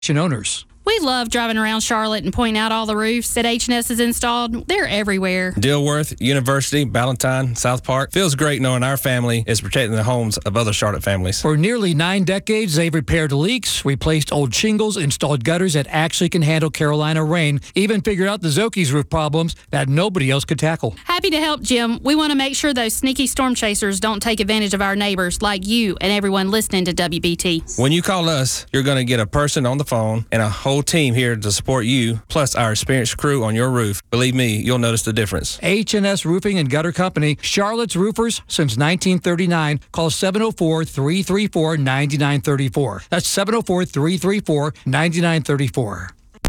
Owners. We love driving around Charlotte and pointing out all the roofs that H&S has installed. They're everywhere. Dilworth, University, Ballantyne, South Park. Feels great knowing our family is protecting the homes of other Charlotte families. For nearly 9 decades, they've repaired leaks, replaced old shingles, installed gutters that actually can handle Carolina rain, even figured out the Zokey's roof problems that nobody else could tackle. Happy to help, Jim. We want to make sure those sneaky storm chasers don't take advantage of our neighbors like you and everyone listening to WBT. When you call us, you're going to get a person on the phone and a whole team here to support you, plus our experienced crew on your roof. Believe me, you'll notice the difference. H&S Roofing and Gutter Company, Charlotte's roofers since 1939. Call 704-334-9934. That's 704-334-9934.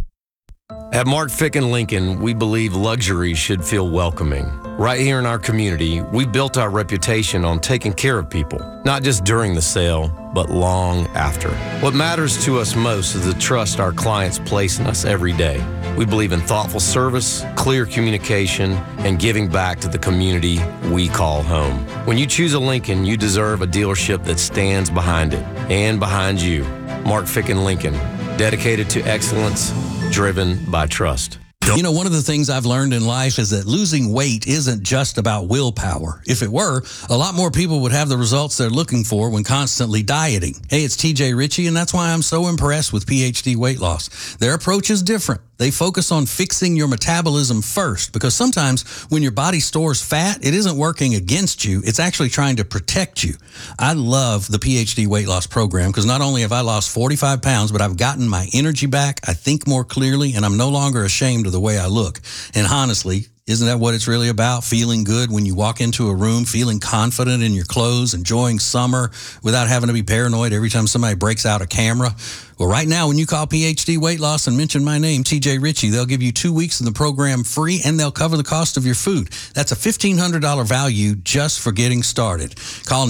At Mark Ficken Lincoln, we believe luxury should feel welcoming. Right here in our community, we built our reputation on taking care of people, not just during the sale, but long after. What matters to us most is the trust our clients place in us every day. We believe in thoughtful service, clear communication, and giving back to the community we call home. When you choose a Lincoln, you deserve a dealership that stands behind it and behind you. Mark Ficken Lincoln, dedicated to excellence, driven by trust. You know, one of the things I've learned in life is that losing weight isn't just about willpower. If it were, a lot more people would have the results they're looking for when constantly dieting. Hey, it's TJ Ritchie, and that's why I'm so impressed with PhD Weight Loss. Their approach is different. They focus on fixing your metabolism first, because sometimes when your body stores fat, it isn't working against you. It's actually trying to protect you. I love the PhD Weight Loss program because not only have I lost 45 pounds, but I've gotten my energy back. I think more clearly, and I'm no longer ashamed of the way I look. And honestly, isn't that what it's really about? Feeling good when you walk into a room, feeling confident in your clothes, enjoying summer without having to be paranoid every time somebody breaks out a camera. Well, right now, when you call PhD Weight Loss and mention my name, TJ Ritchie, they'll give you 2 weeks of the program free, and they'll cover the cost of your food. That's a $1,500 value just for getting started. Call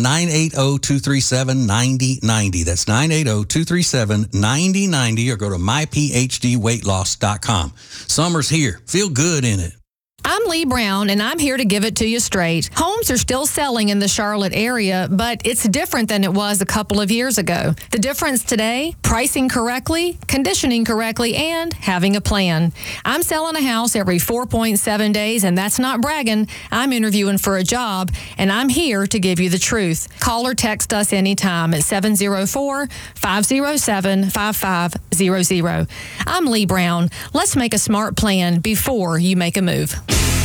980-237-9090. That's 980-237-9090, or go to myphdweightloss.com. Summer's here. Feel good in it. I'm Lee Brown, and I'm here to give it to you straight. Homes are still selling in the Charlotte area, but it's different than it was a couple of years ago. The difference today, pricing correctly, conditioning correctly, and having a plan. I'm selling a house every 4.7 days, and that's not bragging. I'm interviewing for a job, and I'm here to give you the truth. Call or text us anytime at 704-507-5500. I'm Lee Brown. Let's make a smart plan before you make a move.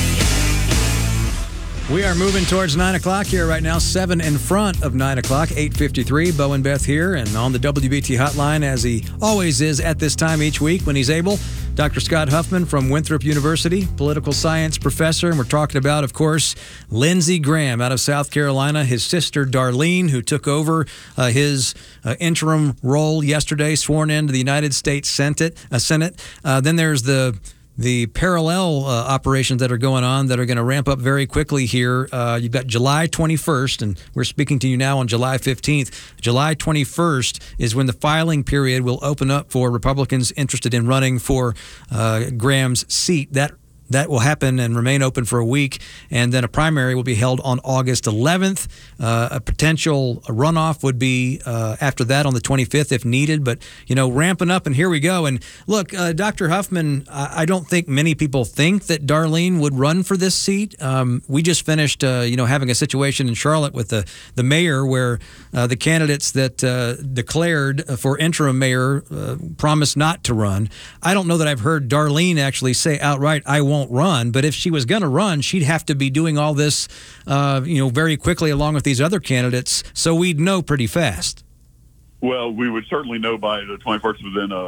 We are moving towards 9 o'clock here right now, 7 in front of 9 o'clock, 8:53. Bo and Beth here, and on the WBT hotline, as he always is at this time each week when he's able, Dr. Scott Huffman from Winthrop University, political science professor. And we're talking about, of course, Lindsey Graham out of South Carolina, his sister Darlene, who took over his interim role yesterday, sworn into the United States Senate. Then there's the parallel operations that are going on that are going to ramp up very quickly here. You've got July 21st, and we're speaking to you now on July 15th. July 21st is when the filing period will open up for Republicans interested in running for Graham's seat. That will happen and remain open for a week, and then a primary will be held on August 11th. A potential runoff would be after that on the 25th if needed, but, ramping up, and here we go. And look, Dr. Huffman, I don't think many people think that Darlene would run for this seat. We just finished, having a situation in Charlotte with the mayor where the candidates that declared for interim mayor promised not to run. I don't know that I've heard Darlene actually say outright, I won't run, but if she was going to run, she'd have to be doing all this, very quickly along with these other candidates, so we'd know pretty fast. Well, we would certainly know by the 21st,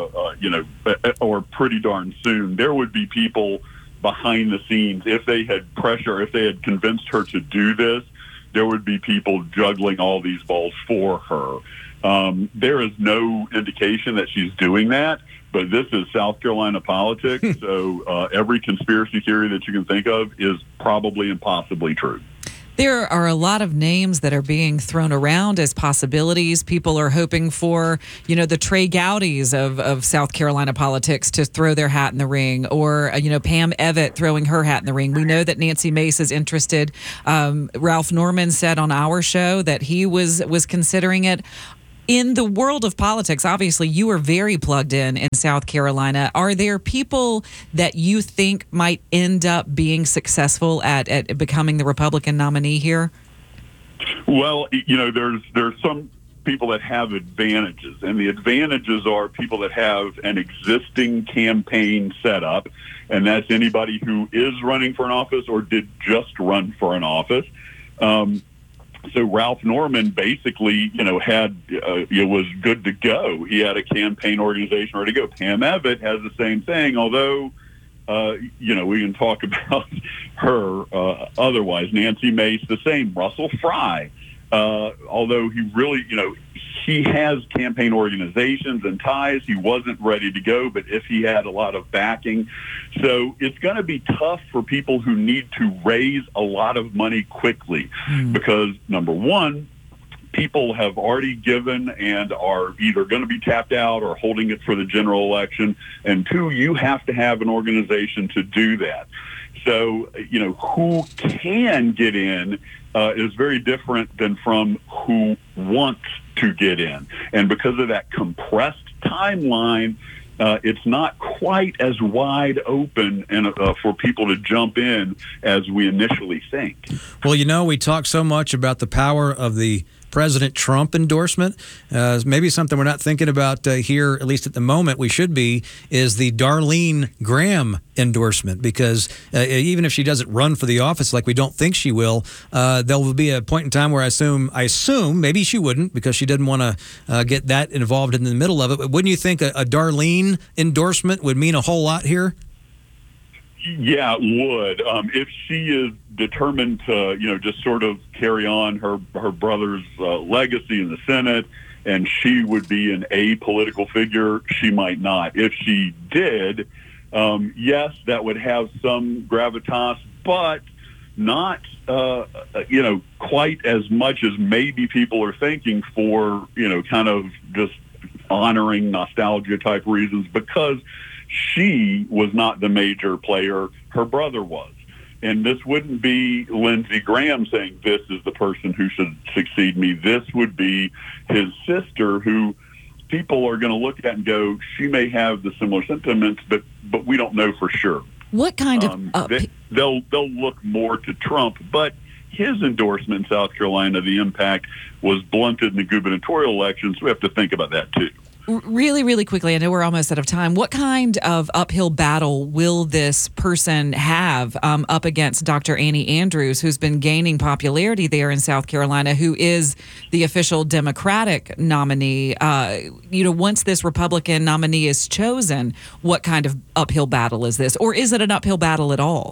or pretty darn soon. There would be people behind the scenes. If they had convinced her to do this, there would be people juggling all these balls for her. There is no indication that she's doing that. But this is South Carolina politics, so every conspiracy theory that you can think of is probably and possibly true. There are a lot of names that are being thrown around as possibilities. People are hoping for, the Trey Gowdies of South Carolina politics to throw their hat in the ring, or, Pam Evett throwing her hat in the ring. We know that Nancy Mace is interested. Ralph Norman said on our show that he was considering it. In the world of politics, obviously, you are very plugged in South Carolina. Are there people that you think might end up being successful at becoming the Republican nominee here? Well, there's some people that have advantages, and the advantages are people that have an existing campaign set up, and that's anybody who is running for an office or did just run for an office. So Ralph Norman basically, it was good to go. He had a campaign organization ready to go. Pam Evitt has the same thing, although, we can talk about her otherwise. Nancy Mace, the same. Russell Fry, although he really, he has campaign organizations and ties. He wasn't ready to go, but if he had a lot of backing. So it's going to be tough for people who need to raise a lot of money quickly because, number one, people have already given and are either going to be tapped out or holding it for the general election. And two, you have to have an organization to do that. So, who can get in is very different than from who wants to get in. And because of that compressed timeline, it's not quite as wide open and for people to jump in as we initially think. Well, we talk so much about the power of the President Trump endorsement. Maybe something we're not thinking about here, at least at the moment we should be, is the Darlene Graham endorsement, because even if she doesn't run for the office like we don't think she will, there will be a point in time where I assume maybe she wouldn't, because she didn't want to get that involved in the middle of it. But wouldn't you think a Darlene endorsement would mean a whole lot here? Yeah, it would. If she is determined to, just sort of carry on her brother's legacy in the Senate, and she would be an apolitical figure, she might not. If she did, yes, that would have some gravitas, but not, quite as much as maybe people are thinking for, kind of just honoring nostalgia type reasons, because she was not the major player, her brother was. And this wouldn't be Lindsey Graham saying, this is the person who should succeed me. This would be his sister, who people are going to look at and go, she may have the similar sentiments, but we don't know for sure. What kind of... They'll look more to Trump, but his endorsement in South Carolina, the impact was blunted in the gubernatorial elections. We have to think about that too. Really, really quickly, I know we're almost out of time. What kind of uphill battle will this person have up against Dr. Annie Andrews, who's been gaining popularity there in South Carolina, who is the official Democratic nominee? Once this Republican nominee is chosen, what kind of uphill battle is this? Or is it an uphill battle at all?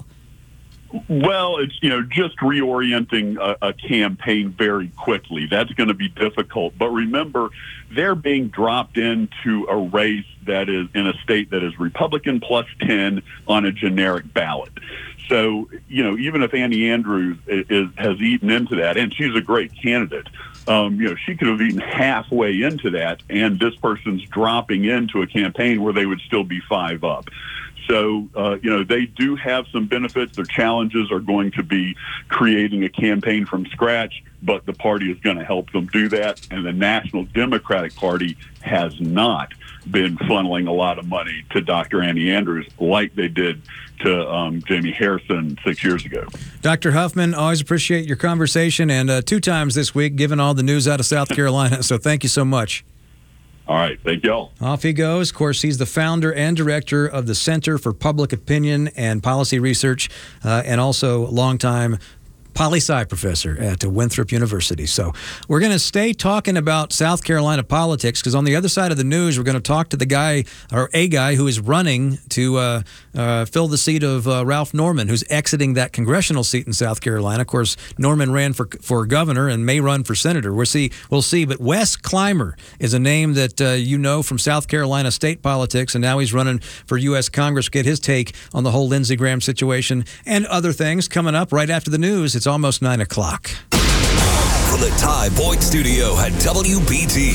Well, it's, just reorienting a campaign very quickly. That's going to be difficult. But remember, they're being dropped into a race that is in a state that is Republican plus 10 on a generic ballot. So, even if Annie Andrews has eaten into that, and she's a great candidate, she could have eaten halfway into that, and this person's dropping into a campaign where they would still be 5 up. So, they do have some benefits. Their challenges are going to be creating a campaign from scratch, but the party is going to help them do that. And the National Democratic Party has not been funneling a lot of money to Dr. Annie Andrews like they did to Jamie Harrison 6 years ago. Dr. Huffman, always appreciate your conversation, and 2 times this week, given all the news out of South Carolina. So thank you so much. All right. Thank y'all. Off he goes. Of course, he's the founder and director of the Center for Public Opinion and Policy Research, and also longtime poli-sci professor at Winthrop University. So we're going to stay talking about South Carolina politics, because on the other side of the news, we're going to talk to the guy, or a guy, who is running to fill the seat of Ralph Norman, who's exiting that congressional seat in South Carolina. Of course, Norman ran for governor and may run for senator. We'll see. But Wes Clymer is a name that from South Carolina state politics, and now he's running for U.S. Congress. Get his take on the whole Lindsey Graham situation and other things coming up right after the news. It's almost 9 o'clock. From the Ty Boyd Studio at WBT.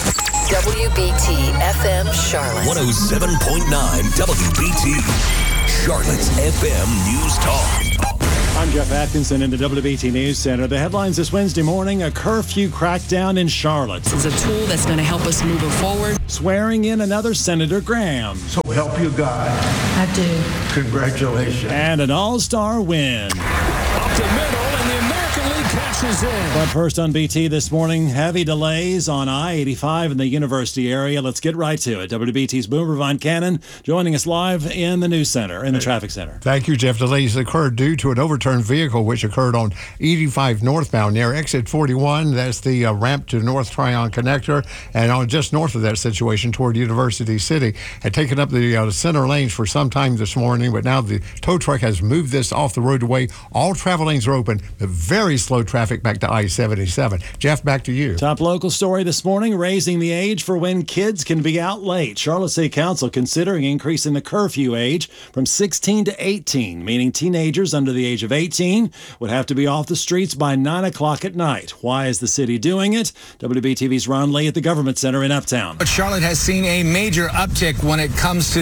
WBT FM Charlotte. 107.9 WBT. Charlotte's FM News Talk. I'm Jeff Atkinson in the WBT News Center. The headlines this Wednesday morning, a curfew crackdown in Charlotte. It's a tool that's going to help us move forward. Swearing in another Senator Graham. So help you God. I do. Congratulations. And an all-star win. Up the middle, and the American League cashes in. But first on BT this morning, heavy delays on I-85 in the University area. Let's get right to it. WBT's Boomer Von Cannon joining us live in the news center, in the traffic center. Thank you, Jeff. Delays occurred due to an overturned vehicle which occurred on 85 northbound near exit 41. That's the ramp to North Tryon connector, and on just north of that situation toward University City. Had taken up the center lanes for some time this morning, but now the tow truck has moved this off the roadway. All travel lanes are open, but very slow traffic back to I-77. Jeff, back to you. Top local story this morning, raising the age for when kids can be out late. Charlotte City Council considering increasing the curfew age from 16 to 18, meaning teenagers under the age of 18 would have to be off the streets by 9 o'clock at night. Why is the city doing it? WBTV's Ron Lee at the Government Center in Uptown. But Charlotte has seen a major uptick when it comes to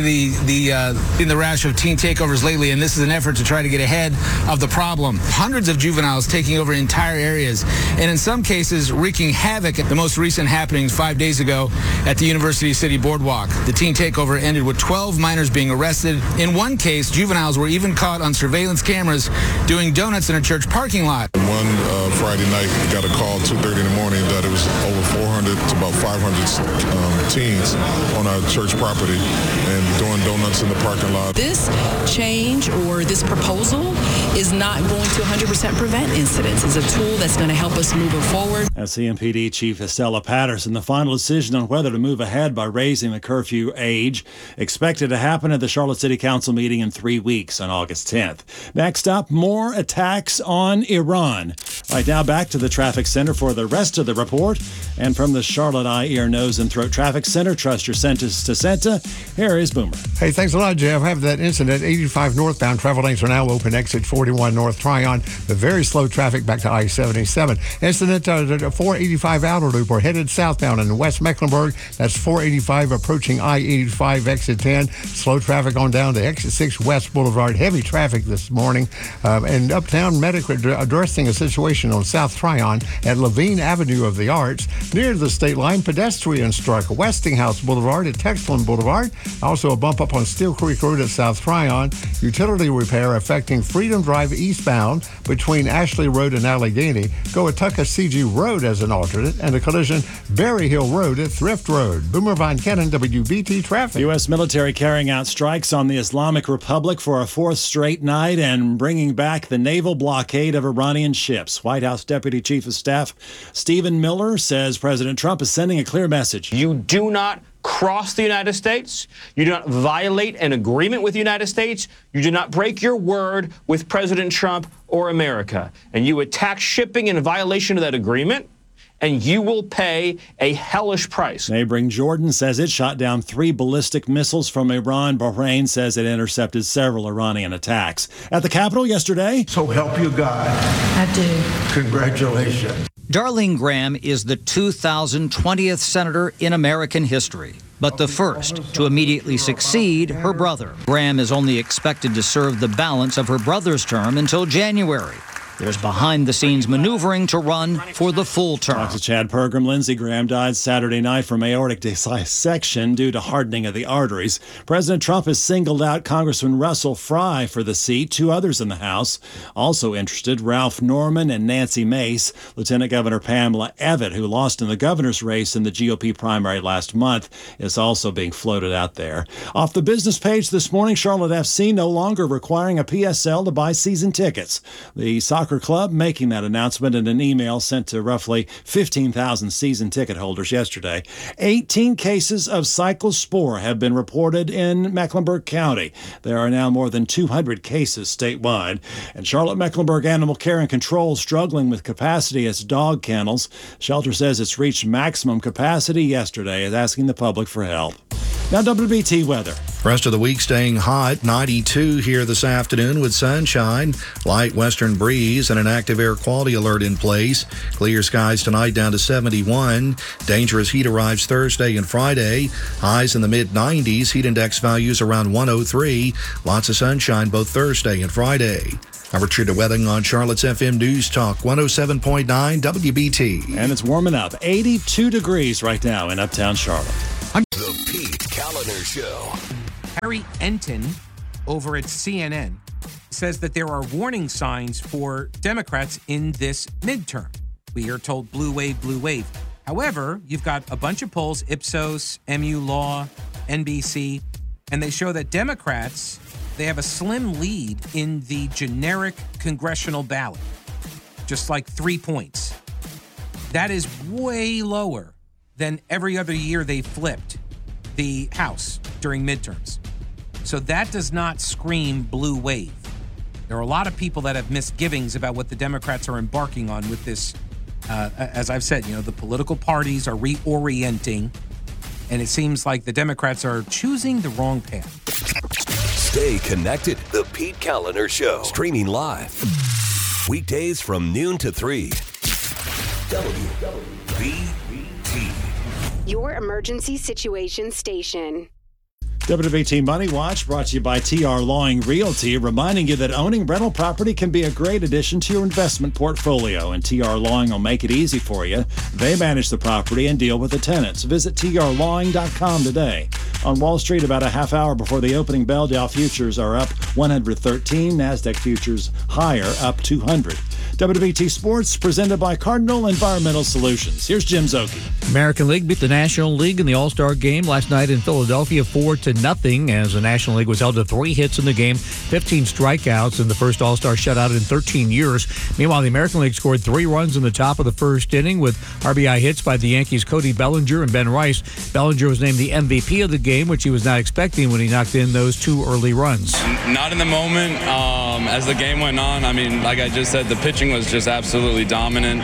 in the rash of teen takeovers lately, and this is an effort to try to get ahead of the problem. Hundreds of juveniles taking over entire areas, and in some cases wreaking havoc. The most recent happenings 5 days ago at the University City Boardwalk. The teen takeover ended with 12 minors being arrested. In one case, juveniles were even caught on surveillance cameras doing donuts in a church parking lot. One Friday night, got a call 2:30 in the morning that it was over 400 to about 500 teens on our church property and doing donuts in the parking lot. This change or this proposal is not going to 100% prevent incidents. It's a tool that's going to help us move it forward. As CMPD Chief Estella Patterson, the final decision on whether to move ahead by raising the curfew age expected to happen at the Charlotte City Council meeting in 3 weeks on August 10th. Next up, more attacks on Iran. Right now, back to the traffic center for the rest of the report. And from the Charlotte Eye, Ear, Nose, and Throat Traffic Center, trust your senses to Senta. Here is Boomer. Hey, thanks a lot, Jeff. Have that incident. 85 northbound travel lanes are now open. Exit 41 North Tryon. The very slow traffic back to I-77. Incident 485 outer loop. We're headed southbound in West Mecklenburg. That's 485 approaching I-85 exit 10. Slow traffic on down to exit 6 West Boulevard. Heavy traffic this morning. And Uptown Medical addressing a situation on South Tryon at Levine Avenue of the Arts. Near the state line, pedestrian struck Westinghouse Boulevard at Texland Boulevard. Also a bump up on Steel Creek Road at South Tryon. Utility repair affecting Freedom Drive eastbound between Ashley Road and Allegheny. Goatucka CG Road as an alternate, and a collision Berry Hill Road at Thrift Road. Boomer Von Cannon, WBT Traffic. U.S. military carrying out strikes on the Islamic Republic for a fourth straight night and bringing back the naval blockade of Iranian ships. White House Deputy Chief of Staff Stephen Miller says President Trump is sending a clear message. You do not cross the United States. You do not violate an agreement with the United States. You do not break your word with President Trump or America. And you attack shipping in violation of that agreement, and you will pay a hellish price. Neighboring Jordan says it shot down 3 ballistic missiles from Iran. Bahrain says it intercepted several Iranian attacks. At the Capitol yesterday. So help you God. I do. Congratulations. Darlene Graham is the 2020th senator in American history, but the first to immediately succeed her brother. Graham is only expected to serve the balance of her brother's term until January. There's behind-the-scenes maneuvering to run for the full term. Talks to Chad Pergram. Lindsey Graham died Saturday night from aortic dissection due to hardening of the arteries. President Trump has singled out Congressman Russell Fry for the seat. 2 others in the House also interested, Ralph Norman and Nancy Mace. Lieutenant Governor Pamela Evatt, who lost in the governor's race in the GOP primary last month, is also being floated out there. Off the business page this morning, Charlotte FC no longer requiring a PSL to buy season tickets. The soccer club making that announcement in an email sent to roughly 15,000 season ticket holders yesterday. 18 cases of cyclospora have been reported in Mecklenburg County. There are now more than 200 cases statewide. And Charlotte Mecklenburg Animal Care and Control struggling with capacity at its dog kennels. Shelter says it's reached maximum capacity yesterday, is asking the public for help. Now WBT weather. Rest of the week staying hot, 92 here this afternoon with sunshine, light western breeze, and an active air quality alert in place. Clear skies tonight down to 71. Dangerous heat arrives Thursday and Friday. Highs in the mid-90s, heat index values around 103. Lots of sunshine both Thursday and Friday. I'm Richard Wedding on Charlotte's FM News Talk 107.9 WBT. And it's warming up, 82 degrees right now in uptown Charlotte. The Pete Kaliner Show. Harry Enton over at CNN says that there are warning signs for Democrats in this midterm. We are told blue wave, blue wave. However, you've got a bunch of polls, Ipsos, MU Law, NBC, and they show that Democrats, they have a slim lead in the generic congressional ballot, just like 3 points. That is way lower than every other year they flipped the House during midterms. So that does not scream blue wave. There are a lot of people that have misgivings about what the Democrats are embarking on with this. As I've said, the political parties are reorienting, and it seems like the Democrats are choosing the wrong path. Stay connected. The Pete Kaliner Show. Streaming live. Weekdays from noon to 3. WBT. Your emergency situation station. WBT Money Watch brought to you by TR Lawing Realty, reminding you that owning rental property can be a great addition to your investment portfolio, and TR Lawing will make it easy for you. They manage the property and deal with the tenants. Visit trlawing.com today. On Wall Street, about a half hour before the opening bell, Dow futures are up 113, NASDAQ futures higher, up 200. WBT Sports presented by Cardinal Environmental Solutions. Here's Jim Zoki. American League beat the National League in the All-Star game last night in Philadelphia 4-0 as the National League was held to 3 hits in the game, 15 strikeouts in the first All-Star shutout in 13 years. Meanwhile, the American League scored 3 runs in the top of the first inning with RBI hits by the Yankees' Cody Bellinger and Ben Rice. Bellinger was named the MVP of the game, which he was not expecting when he knocked in those 2 early runs. Not in the moment. As the game went on, like I just said, the pitching was just absolutely dominant,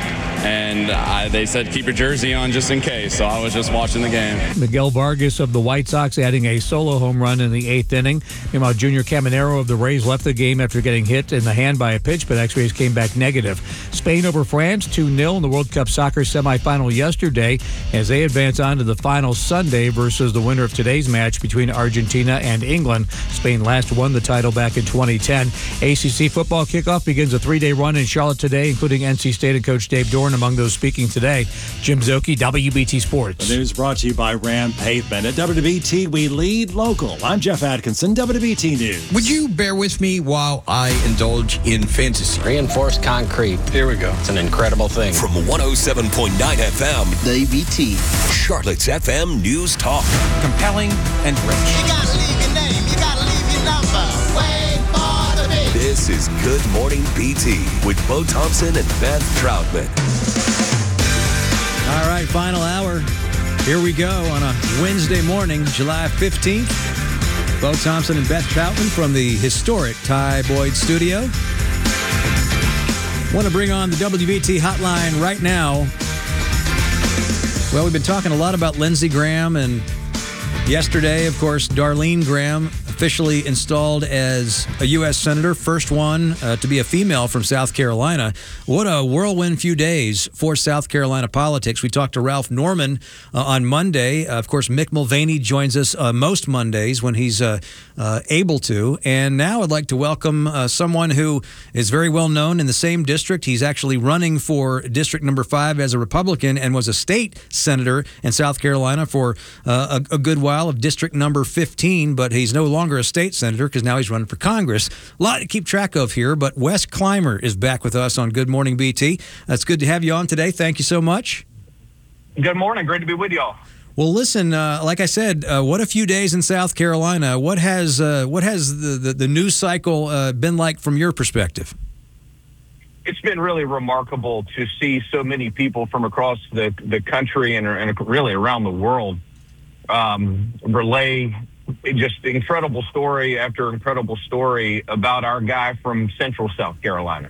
and they said keep your jersey on just in case, so I was just watching the game. Miguel Vargas of the White Sox adding a solo home run in the 8th inning. Meanwhile, Junior Caminero of the Rays left the game after getting hit in the hand by a pitch, but x-rays came back negative. Spain over France 2-0 in the World Cup soccer semifinal yesterday as they advance on to the final Sunday versus the winner of today's match between Argentina and England. Spain last won the title back in 2010. ACC football kickoff begins a 3-day run in Charlotte today, including NC State and Coach Dave Dorn among those speaking today. Jim Zoki, WBT Sports. The news brought to you by Ram Pavement. At WBT, we lead local. I'm Jeff Atkinson, WBT News. Would you bear with me while I indulge in fantasy? Reinforced concrete. Here we go. It's an incredible thing. From 107.9 FM, WBT. Charlotte's FM News Talk. Compelling and rich. You gotta leave your name. You gotta leave your number. Wait for the beat. This is Good Morning BT with Bo Thompson and Beth Troutman. All right, final hour. Here we go on a Wednesday morning, July 15th. Bo Thompson and Beth Troutman from the historic Ty Boyd studio. Want to bring on the WBT hotline right now. Well, we've been talking a lot about Lindsey Graham, and yesterday, of course, Darlene Graham officially installed as a U.S. Senator, first one to be a female from South Carolina. What a whirlwind few days for South Carolina politics. We talked to Ralph Norman on Monday. Of course, Mick Mulvaney joins us most Mondays when he's able to. And now I'd like to welcome someone who is very well known in the same district. He's actually running for District Number 5 as a Republican and was a state senator in South Carolina for a good while of District Number 15, but he's no longer a state senator because now he's running for Congress. A lot to keep track of here, but Wes Clymer is back with us on Good Morning BT. It's good to have you on today. Thank you so much. Good morning. Great to be with y'all. Well, listen, like I said, what a few days in South Carolina. What has the news cycle been like from your perspective? It's been really remarkable to see so many people from across the country and really around the world relay just incredible story after incredible story about our guy from Central South Carolina.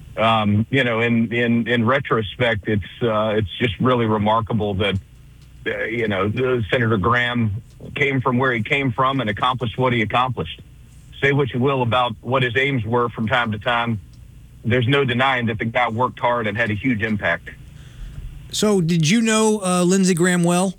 In retrospect, it's just really remarkable that Senator Graham came from where he came from and accomplished what he accomplished. Say what you will about what his aims were from time to time. There's no denying that the guy worked hard and had a huge impact. So did you know Lindsey Graham well?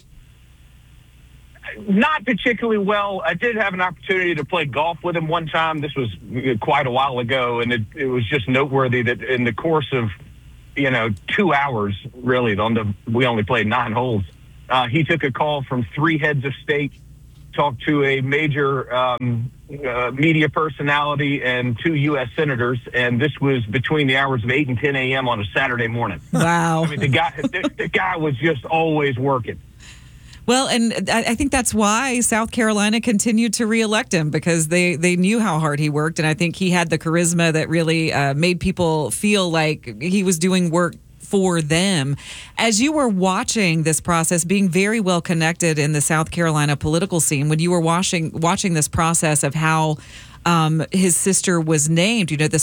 Not particularly well. I did have an opportunity to play golf with him one time. This was quite a while ago, and it was just noteworthy that in the course of 2 hours, really, we only played 9 holes. He took a call from 3 heads of state, talked to a major media personality and 2 U.S. senators, and this was between the hours of 8 and 10 a.m. on a Saturday morning. Wow. I mean, the guy was just always working. Well, and I think that's why South Carolina continued to reelect him, because they knew how hard he worked, and I think he had the charisma that really made people feel like he was doing work for them. As you were watching this process, being very well connected in the South Carolina political scene, when you were watching this process of how his sister was named, this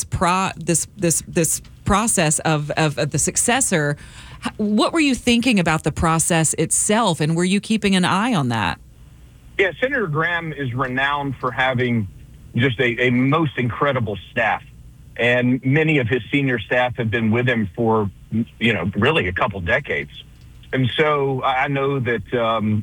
process of the successor, what were you thinking about the process itself, and were you keeping an eye on that? Yeah, Senator Graham is renowned for having just a most incredible staff, and many of his senior staff have been with him for really a couple decades. And so I know that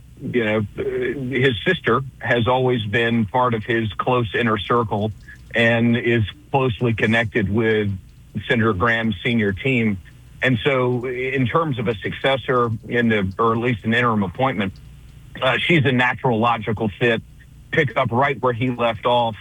his sister has always been part of his close inner circle and is closely connected with Senator Graham's senior team. And so in terms of a successor or at least an interim appointment, she's a natural, logical fit, pick up right where he left off.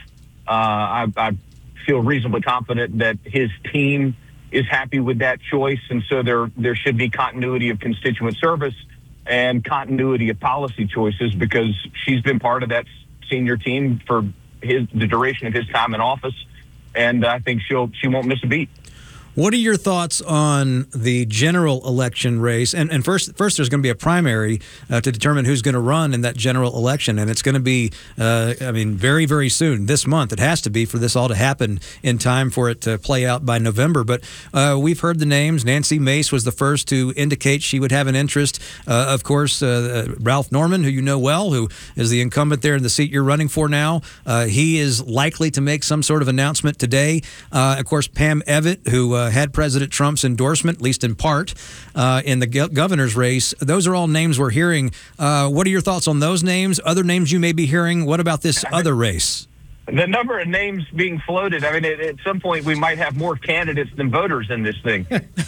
I feel reasonably confident that his team is happy with that choice. And so there should be continuity of constituent service and continuity of policy choices, because she's been part of that senior team for the duration of his time in office. And I think she won't miss a beat. What are your thoughts on the general election race? And first, there's going to be a primary to determine who's going to run in that general election, and it's going to be, very, very soon, this month. It has to be for this all to happen in time for it to play out by November. But we've heard the names. Nancy Mace was the first to indicate she would have an interest. Of course, Ralph Norman, who you know well, who is the incumbent there in the seat you're running for now, he is likely to make some sort of announcement today. Of course, Pam Evitt, who had President Trump's endorsement, at least in part, in the governor's race. Those are all names we're hearing. What are your thoughts on those names? Other names you may be hearing? What about this other race? The number of names being floated, at some point we might have more candidates than voters in this thing.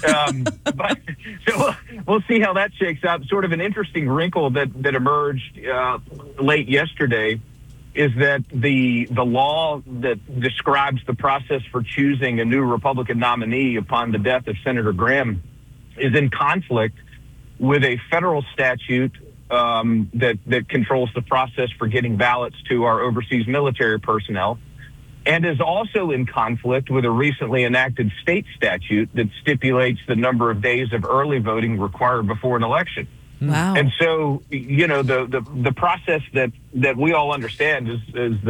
But so we'll see how that shakes out. Sort of an interesting wrinkle that emerged late yesterday is that the law that describes the process for choosing a new Republican nominee upon the death of Senator Graham is in conflict with a federal statute that controls the process for getting ballots to our overseas military personnel, and is also in conflict with a recently enacted state statute that stipulates the number of days of early voting required before an election. Wow. And so, the process that we all understand is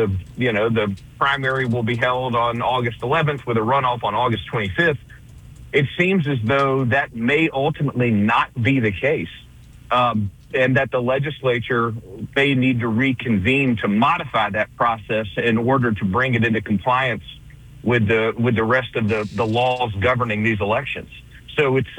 the primary will be held on August 11th with a runoff on August 25th. It seems as though that may ultimately not be the case, and that the legislature may need to reconvene to modify that process in order to bring it into compliance with the rest of the laws governing these elections. So it's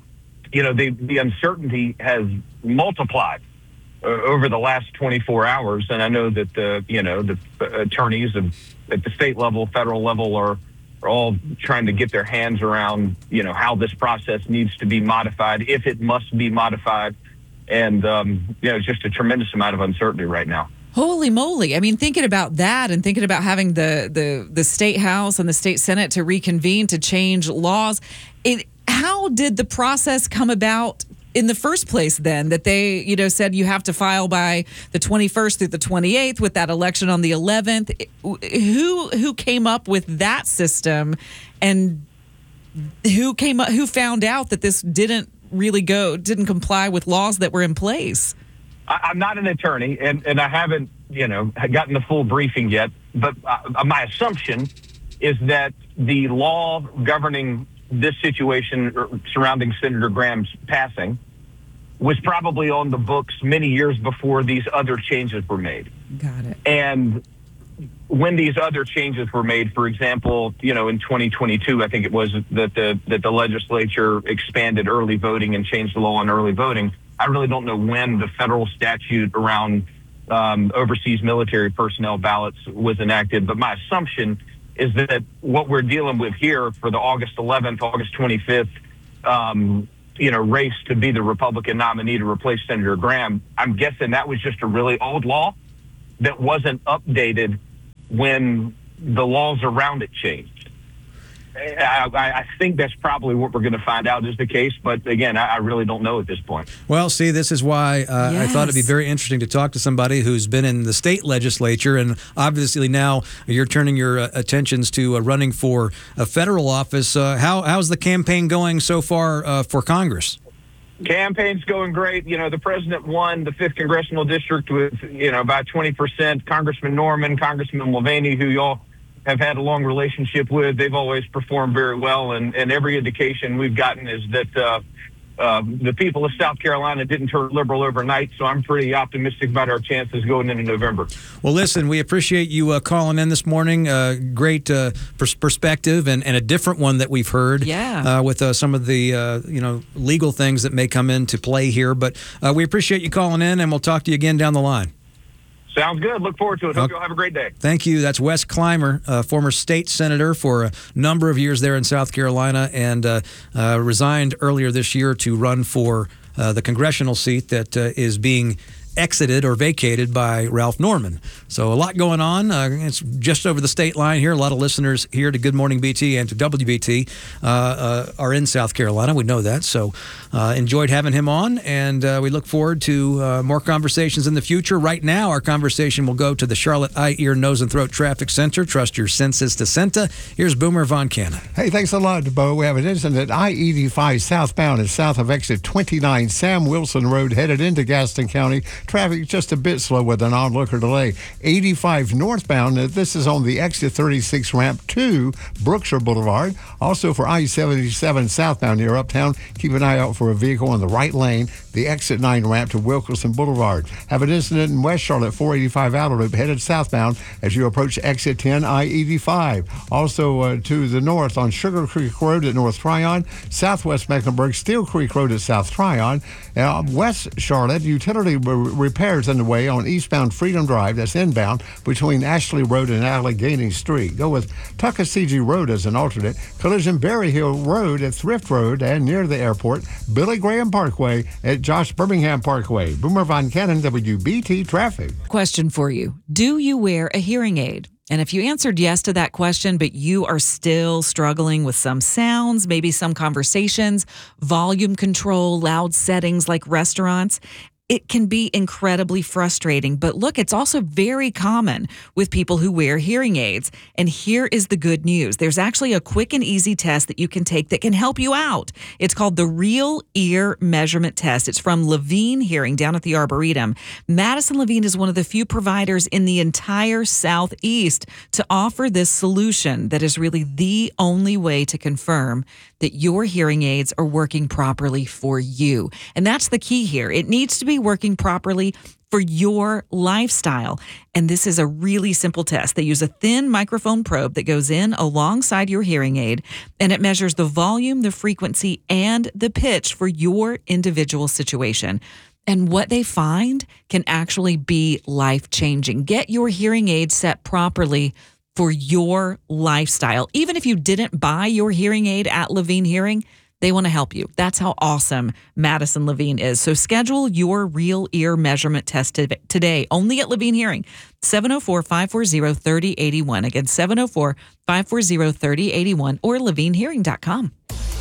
the uncertainty has multiplied over the last 24 hours, and I know that the attorneys at the state level, federal level are all trying to get their hands around how this process needs to be modified, if it must be modified, and it's just a tremendous amount of uncertainty right now. Holy moly. Thinking about that and thinking about having the state house and the state senate to reconvene to change laws, how did the process come about in the first place then, that they said you have to file by the 21st through the 28th with that election on the 11th? Who came up with that system, and who found out that this didn't comply with laws that were in place? I'm not an attorney, and I haven't gotten the full briefing yet, but my assumption is that the law governing this situation surrounding Senator Graham's passing was probably on the books many years before these other changes were made. Got it. And when these other changes were made, for example, in 2022, I think it was that the legislature expanded early voting and changed the law on early voting. I really don't know when the federal statute around overseas military personnel ballots was enacted, but my assumption is that what we're dealing with here for the August 11th, August 25th, race to be the Republican nominee to replace Senator Graham, I'm guessing that was just a really old law that wasn't updated when the laws around it changed. I think that's probably what we're going to find out is the case. But again, I really don't know at this point. Well, see, this is why I thought it'd be very interesting to talk to somebody who's been in the state legislature. And obviously now you're turning your attentions to running for a federal office. How's the campaign going so far for Congress? Campaign's going great. The president won the 5th Congressional District with, about 20%. Congressman Norman, Congressman Mulvaney, who y'all have had a long relationship with, they've always performed very well. And every indication we've gotten is that the people of South Carolina didn't turn liberal overnight. So I'm pretty optimistic about our chances going into November. Well, listen, we appreciate you calling in this morning. Great perspective and a different one that we've heard with some of the legal things that may come into play here. But we appreciate you calling in, and we'll talk to you again down the line. Sounds good. Look forward to it. Hope you'll have a great day. Thank you. That's Wes Clymer, former state senator for a number of years there in South Carolina, and resigned earlier this year to run for the congressional seat that is being exited or vacated by Ralph Norman. So a lot going on. It's just over the state line here. A lot of listeners here to Good Morning BT and to WBT are in South Carolina. We know that. So enjoyed having him on, and we look forward to more conversations in the future. Right now, our conversation will go to the Charlotte Eye, Ear, Nose, and Throat Traffic Center. Trust your senses to CENTA. Here's Boomer Von Cannon. Hey, thanks a lot, Bo. We have an incident at I-85 southbound and south of exit 29 Sam Wilson Road headed into Gaston County. Traffic just a bit slow with an onlooker delay. 85 northbound, this is on the exit 36 ramp to Brookshire Boulevard. Also for I-77 southbound near Uptown, keep an eye out for a vehicle in the right lane, the exit 9 ramp to Wilkerson Boulevard. Have an incident in West Charlotte, 485 Outer Loop, headed southbound as you approach exit 10 I-85. Also to the north on Sugar Creek Road at North Tryon, southwest Mecklenburg, Steel Creek Road at South Tryon. West Charlotte, utility repairs underway on eastbound Freedom Drive, that's inbound, between Ashley Road and Allegheny Street. Go with Tuckasegee Road as an alternate. Collision Berry Hill Road at Thrift Road and near the airport. Billy Graham Parkway at Josh Birmingham Parkway. Boomer Von Cannon, WBT Traffic. Question for you. Do you wear a hearing aid? And if you answered yes to that question, but you are still struggling with some sounds, maybe some conversations, volume control, loud settings like restaurants, it can be incredibly frustrating. But look, it's also very common with people who wear hearing aids. And here is the good news. There's actually a quick and easy test that you can take that can help you out. It's called the Real Ear Measurement Test. It's from Levine Hearing down at the Arboretum. Madison Levine is one of the few providers in the entire Southeast to offer this solution that is really the only way to confirm that your hearing aids are working properly for you. And that's the key here. It needs to be working properly for your lifestyle. And this is a really simple test. They use a thin microphone probe that goes in alongside your hearing aid, and it measures the volume, the frequency, and the pitch for your individual situation. And what they find can actually be life-changing. Get your hearing aid set properly for your lifestyle. Even if you didn't buy your hearing aid at Levine Hearing, they want to help you. That's how awesome Madison Levine is. So schedule your Real Ear Measurement Test today, only at Levine Hearing. 704-540-3081. Again, 704-540-3081 or levinehearing.com.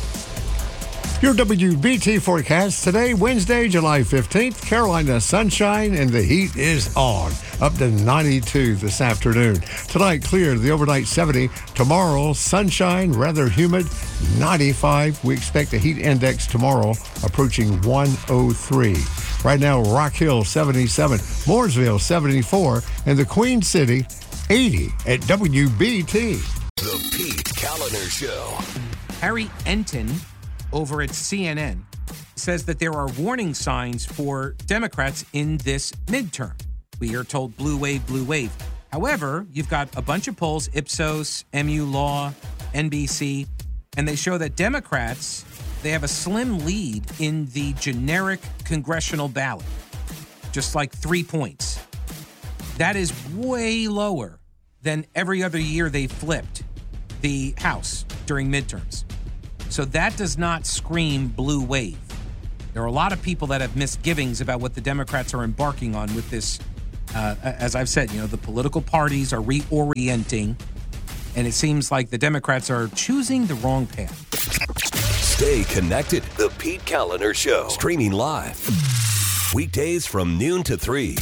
Your WBT forecast today, Wednesday, July 15th, Carolina sunshine and the heat is on. Up to 92 this afternoon. Tonight, clear, the overnight 70. Tomorrow, sunshine, rather humid, 95. We expect the heat index tomorrow approaching 103. Right now, Rock Hill, 77. Mooresville, 74. And the Queen City, 80 at WBT. The Pete Kaliner Show. Harry Enton over at CNN says that there are warning signs for Democrats in this midterm. We are told blue wave, blue wave. However, you've got a bunch of polls, Ipsos, MU Law, NBC, and they show that Democrats, they have a slim lead in the generic congressional ballot, just like 3 points. That is way lower than every other year they flipped the House during midterms. So that does not scream blue wave. There are a lot of people that have misgivings about what the Democrats are embarking on with this. As I've said, the political parties are reorienting, and it seems like the Democrats are choosing the wrong path. Stay connected. The Pete Kaliner Show. Streaming live. Weekdays from noon to 3.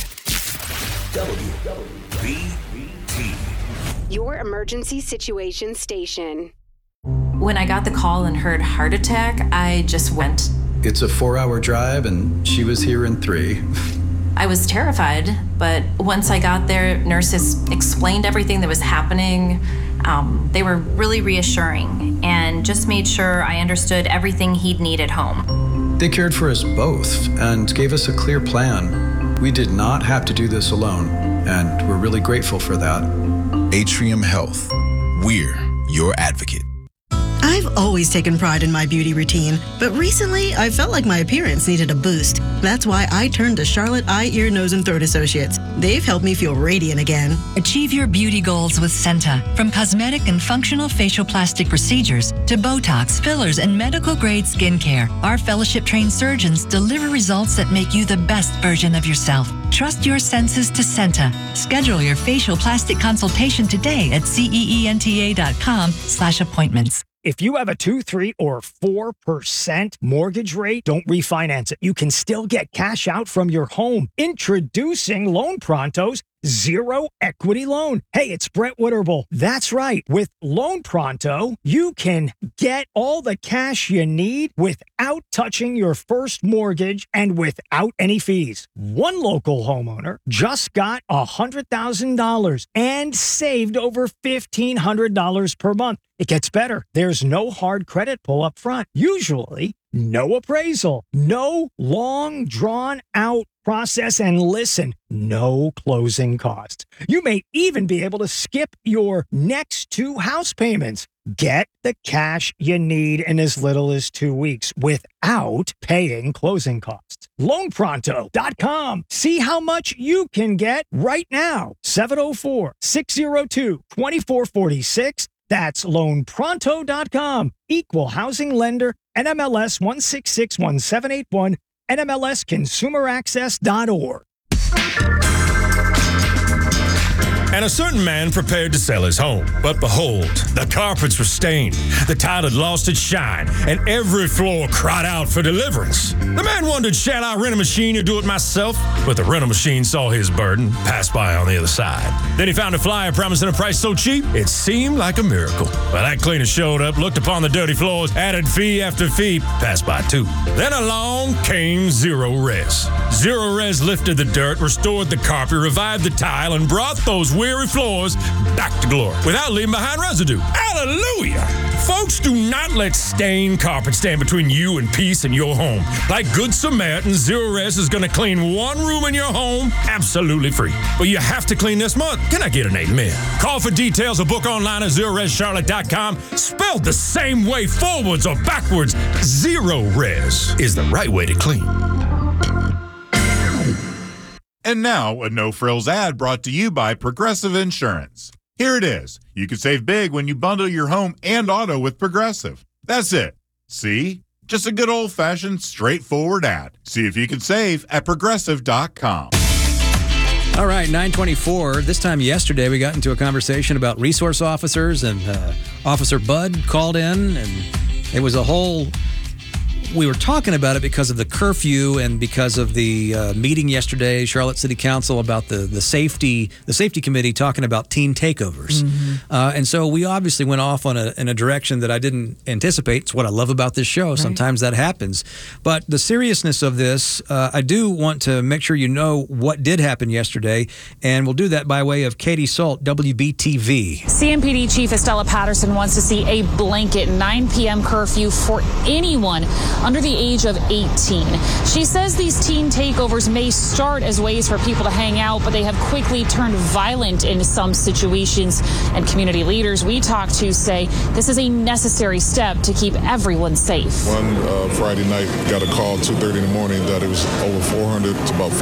WBT. Your emergency situation station. When I got the call and heard heart attack, I just went. It's a 4-hour drive, and she was here in 3. I was terrified, but once I got there, nurses explained everything that was happening. They were really reassuring and just made sure I understood everything he'd need at home. They cared for us both and gave us a clear plan. We did not have to do this alone, and we're really grateful for that. Atrium Health. We're your advocate. I've always taken pride in my beauty routine, but recently I felt like my appearance needed a boost. That's why I turned to Charlotte Eye, Ear, Nose, and Throat Associates. They've helped me feel radiant again. Achieve your beauty goals with Senta. From cosmetic and functional facial plastic procedures to Botox, fillers, and medical-grade skincare, our fellowship-trained surgeons deliver results that make you the best version of yourself. Trust your senses to Senta. Schedule your facial plastic consultation today at ceenta.com/appointments. If you have a 2, 3, or 4% mortgage rate, don't refinance it. You can still get cash out from your home. Introducing Loan Pronto's Zero Equity Loan. Hey, it's Brett Witterbull. That's right. With Loan Pronto, you can get all the cash you need without touching your first mortgage and without any fees. One local homeowner just got $100,000 and saved over $1,500 per month. It gets better. There's no hard credit pull up front. Usually, no appraisal, no long drawn out process, and listen, no closing costs. You may even be able to skip your next 2 house payments. Get the cash you need in as little as 2 weeks without paying closing costs. LoanPronto.com. See how much you can get right now. 704-602-2446. That's LoanPronto.com. Equal housing lender, NMLS 1661781, NMLSConsumerAccess.org. And a certain man prepared to sell his home. But behold, the carpets were stained, the tile had lost its shine, and every floor cried out for deliverance. The man wondered, shall I rent a machine or do it myself? But the rental machine saw his burden, passed by on the other side. Then he found a flyer promising a price so cheap, it seemed like a miracle. Well, that cleaner showed up, looked upon the dirty floors, added fee after fee, passed by too. Then along came Zero Res. Zero Res lifted the dirt, restored the carpet, revived the tile, and brought those weary floors back to glory without leaving behind residue. Hallelujah! Folks, do not let stained carpet stand between you and peace in your home. Like Good Samaritan, Zero Res is going to clean one room in your home absolutely free. But you have to clean this month. Can I get an amen? Call for details or book online at ZeroResCharlotte.com. Spelled the same way, forwards or backwards. Zero Res is the right way to clean. And now, a no-frills ad brought to you by Progressive Insurance. Here it is. You can save big when you bundle your home and auto with Progressive. That's it. See? Just a good old-fashioned, straightforward ad. See if you can save at Progressive.com. All right, 9:24. This time yesterday, we got into a conversation about resource officers, and Officer Bud called in, and it was a whole... We were talking about it because of the curfew and because of the meeting yesterday, Charlotte City Council, about the safety committee talking about teen takeovers. And so we obviously went off in a direction that I didn't anticipate. It's what I love about this show. Right. Sometimes that happens. But the seriousness of this, I do want to make sure you know what did happen yesterday, and we'll do that by way of Katie Salt, WBTV. CMPD Chief Estella Patterson wants to see a blanket 9 p.m. curfew for anyone under the age of 18. She says these teen takeovers may start as ways for people to hang out, but they have quickly turned violent in some situations. And community leaders we talked to say this is a necessary step to keep everyone safe. One Friday night, got a call 2:30 in the morning that it was over 400 to about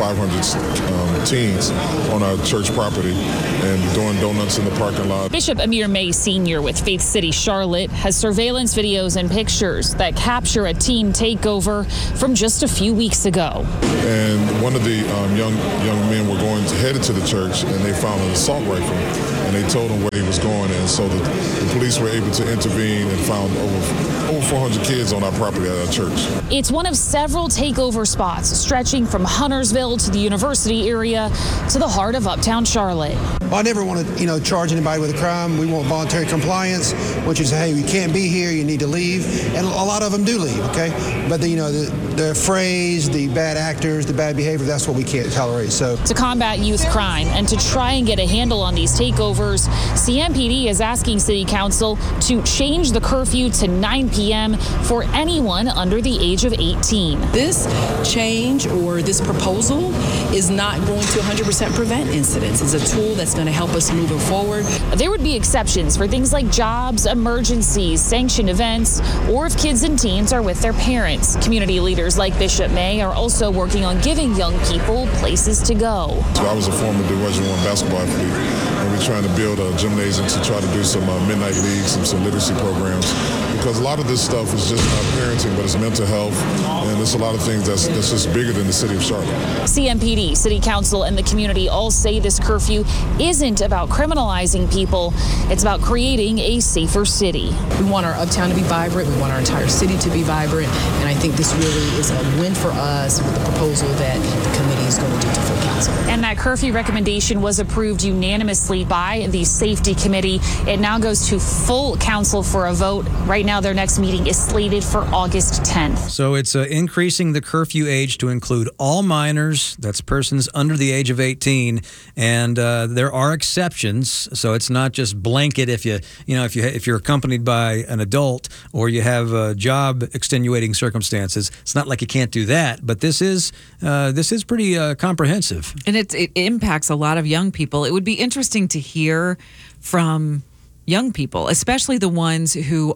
500 teens on our church property and doing donuts in the parking lot. Bishop Amir May Sr. with Faith City Charlotte has surveillance videos and pictures that capture a teen takeover from just a few weeks ago. And one of the young men were headed to the church, and they found an assault rifle, and they told him where he was going, and so the police were able to intervene and found over 400 kids on our property at our church. It's one of several takeover spots stretching from Huntersville to the university area to the heart of uptown Charlotte. Well, I never want to, charge anybody with a crime. We want voluntary compliance, which is, hey, you can't be here, you need to leave. And a lot of them do leave, okay? But, the phrase, the bad actors, the bad behavior, that's what we can't tolerate. So to combat youth crime and to try and get a handle on these takeovers, CMPD is asking City Council to change the curfew to 9 p.m. for anyone under the age of 18. This change or this proposal is not going to 100% prevent incidents. It's a tool that's going to help us moving forward. There would be exceptions for things like jobs, emergencies, sanctioned events, or if kids and teens are with their parents. Community leaders like Bishop May are also working on giving young people places to go. So I was a former Division I basketball athlete, and we're trying to build a gymnasium to try to do some midnight leagues and some literacy programs, because a lot of this stuff is just not parenting, but it's mental health, and there's a lot of things that's just bigger than the city of Charlotte. CMPD, City Council, and the community all say this curfew isn't about criminalizing people. It's about creating a safer city. We want our uptown to be vibrant. We want our entire city to be vibrant. And I think this really is a win for us with the proposal that the committee is going to do to full council. And that curfew recommendation was approved unanimously by the safety committee. It now goes to full council for a vote. Right now, their next meeting is slated for August 10th. So it's increasing the curfew age to include all minors. That's persons under the age of 18, and there are exceptions. So it's not just blanket if you're accompanied by an adult or you have job extenuating circumstances. It's not like you can't do that, but this is pretty comprehensive, and it impacts a lot of young people. It would be interesting to hear from young people, especially the ones who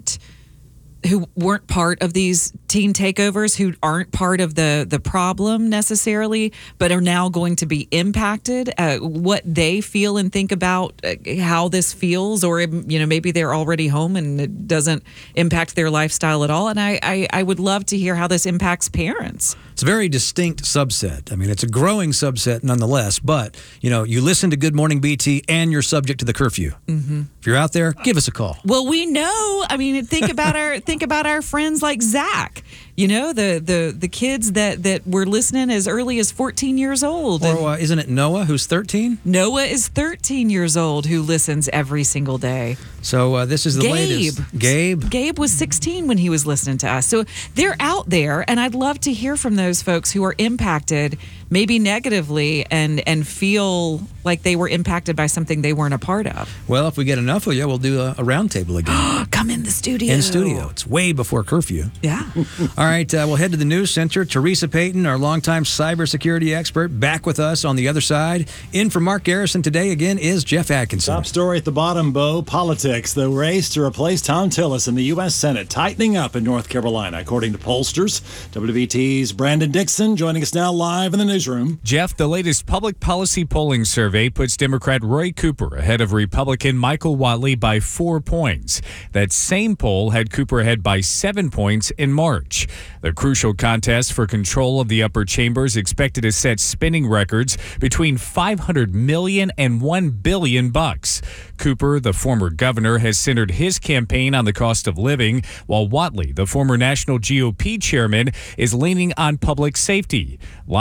weren't part of these teen takeovers, who aren't part of the problem necessarily, but are now going to be impacted, what they feel and think about how this feels, or maybe they're already home and it doesn't impact their lifestyle at all. And I would love to hear how this impacts parents. It's a very distinct subset. I mean, it's a growing subset nonetheless, but you listen to Good Morning BT and you're subject to the curfew. Mm-hmm. If you're out there, give us a call. Well, we know. I mean, think about our friends like Zach. The kids that were listening as early as 14 years old. Or isn't it Noah who's 13? Noah is 13 years old who listens every single day. So this is the latest. Gabe was 16 when he was listening to us. So they're out there, and I'd love to hear from those folks who are impacted, maybe negatively, and feel like they were impacted by something they weren't a part of. Well, if we get enough of you, we'll do a roundtable again. Come in the studio. In studio. It's way before curfew. Yeah. All right, we'll head to the news center. Teresa Payton, our longtime cybersecurity expert, back with us on the other side. In for Mark Garrison today again is Jeff Atkinson. Top story at the bottom, Bo. Politics. The race to replace Tom Tillis in the U.S. Senate tightening up in North Carolina, according to pollsters. WBT's Brandon Dixon joining us now live in the newsroom. Jeff, the latest public policy polling survey puts Democrat Roy Cooper ahead of Republican Michael Whatley by 4 points. That same poll had Cooper ahead by 7 points in March. The crucial contest for control of the upper chambers expected to set spending records between $500 million and $1 billion. Cooper, the former governor, has centered his campaign on the cost of living, while Whatley, the former national GOP chairman, is leaning on public safety. Live in the news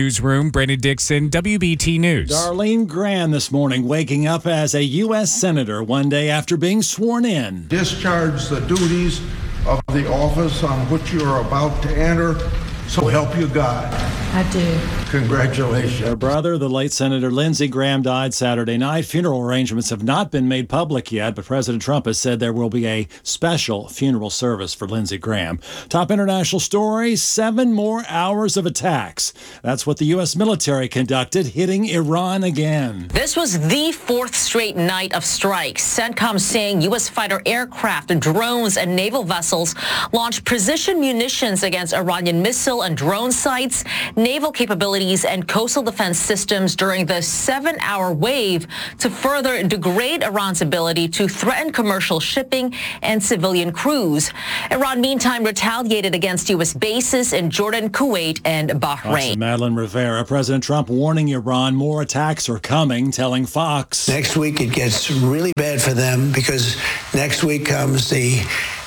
newsroom. Brandon Dixon, WBT News. Darlene Graham this morning waking up as a U.S. Senator one day after being sworn in. Discharge the duties of the office on which you are about to enter. So help you God. I do. Congratulations. Her brother, the late Senator Lindsey Graham, died Saturday night. Funeral arrangements have not been made public yet, but President Trump has said there will be a special funeral service for Lindsey Graham. Top international story, 7 more hours of attacks. That's what the U.S. military conducted, hitting Iran again. This was the 4th straight night of strikes. CENTCOM saying U.S. fighter aircraft, drones, and naval vessels launched precision munitions against Iranian missile and drone sites, naval capabilities, and coastal defense systems during the 7-hour wave to further degrade Iran's ability to threaten commercial shipping and civilian crews. Iran, meantime, retaliated against U.S. bases in Jordan, Kuwait, and Bahrain. Madeline Rivera, President Trump warning Iran more attacks are coming, telling Fox. Next week it gets really bad for them because next week comes the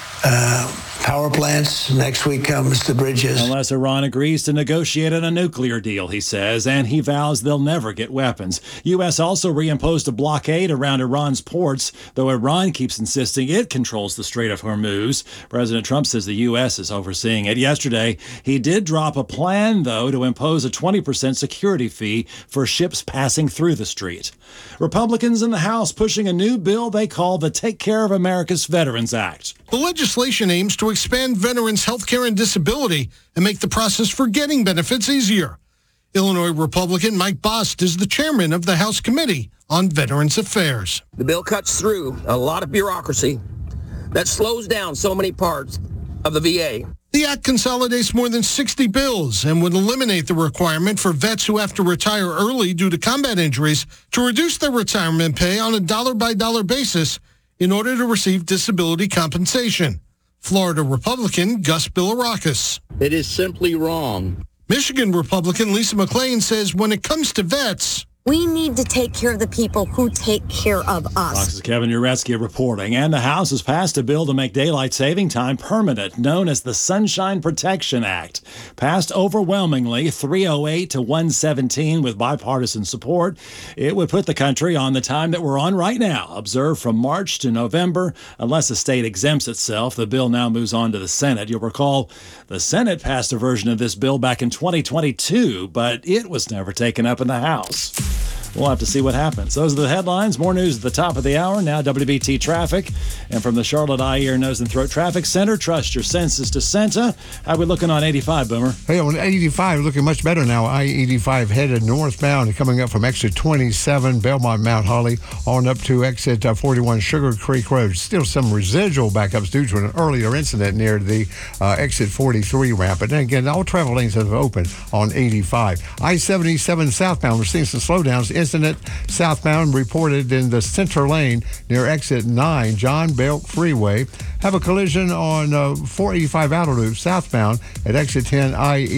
power plants. Next week comes the bridges. Unless Iran agrees to negotiate on a nuclear deal, he says, and he vows they'll never get weapons. U.S. also reimposed a blockade around Iran's ports, though Iran keeps insisting it controls the Strait of Hormuz. President Trump says the U.S. is overseeing it. Yesterday, he did drop a plan, though, to impose a 20% security fee for ships passing through the strait. Republicans in the House pushing a new bill they call the Take Care of America's Veterans Act. The legislation aims to expand veterans' health care and disability and make the process for getting benefits easier. Illinois Republican Mike Bost is the chairman of the House Committee on Veterans Affairs. The bill cuts through a lot of bureaucracy that slows down so many parts of the VA. The act consolidates more than 60 bills and would eliminate the requirement for vets who have to retire early due to combat injuries to reduce their retirement pay on a dollar-by-dollar basis in order to receive disability compensation. Florida Republican Gus Bilirakis. It is simply wrong. Michigan Republican Lisa McClain says when it comes to vets, we need to take care of the people who take care of us. Fox's Kevin Uretsky reporting. And the House has passed a bill to make daylight saving time permanent, known as the Sunshine Protection Act. Passed overwhelmingly, 308 to 117 with bipartisan support. It would put the country on the time that we're on right now, observed from March to November, unless a state exempts itself. The bill now moves on to the Senate. You'll recall the Senate passed a version of this bill back in 2022, but it was never taken up in the House. We'll have to see what happens. Those are the headlines. More news at the top of the hour. Now WBT traffic. And from the Charlotte Eye, Ear, Nose, and Throat Traffic Center, trust your senses to Senta. How we looking on 85, Boomer? Hey, on 85, looking much better now. I-85 headed northbound, coming up from exit 27, Belmont Mount Holly, on up to exit 41, Sugar Creek Road. Still some residual backups due to an earlier incident near the exit 43 ramp. But then again, all travel lanes have opened on 85. I-77 southbound, we're seeing some slowdowns. Incident southbound reported in the center lane near exit 9, John Belk Freeway. Have a collision on 485 outer loop southbound at exit 10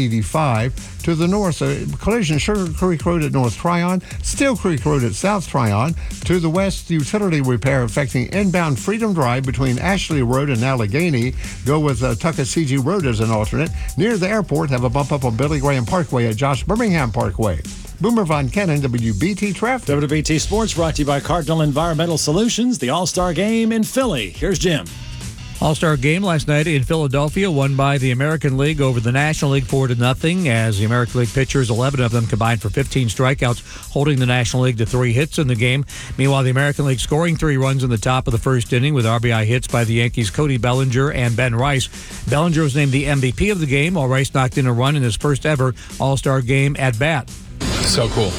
I-85. To the north, collision Sugar Creek Road at North Tryon, Steel Creek Road at South Tryon. To the west, utility repair affecting inbound Freedom Drive between Ashley Road and Allegheny. Go with Tuckasegee Road as an alternate. Near the airport, have a bump up on Billy Graham Parkway at Josh Birmingham Parkway. Boomer Von Cannon, WBT Traffic. WBT Sports brought to you by Cardinal Environmental Solutions, the All-Star Game in Philly. Here's Jim. All-Star game last night in Philadelphia, won by the American League over the National League 4-0, as the American League pitchers, 11 of them combined for 15 strikeouts, holding the National League to 3 hits in the game. Meanwhile, the American League scoring 3 runs in the top of the first inning with RBI hits by the Yankees' Cody Bellinger and Ben Rice. Bellinger was named the MVP of the game, while Rice knocked in a run in his first ever All-Star game at bat. So cool.